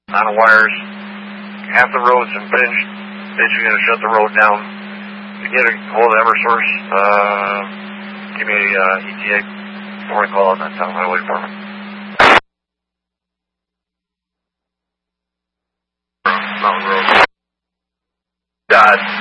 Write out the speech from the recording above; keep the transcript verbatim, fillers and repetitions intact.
on the wires. Half the road's impinged. Basically going to shut the road down. To get a hold of Eversource, uh, give me a uh, E T A before I call on that town highway department. Mountain Road. God.